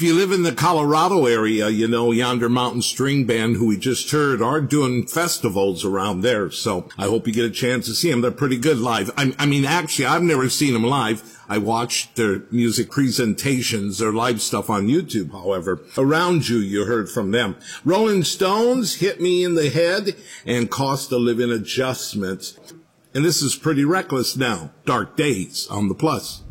If you live in the Colorado area, you know, Yonder Mountain String Band, who we just heard, are doing festivals around there. So I hope you get a chance to see them. They're pretty good live. I mean, actually, I've never seen them live. I watched their music presentations, their live stuff on YouTube, however. Around You, you heard from them. Rolling Stones, Hit Me in the Head, and Cost of Living Adjustment. And this is Pretty Reckless now. Dark Days on the Plus.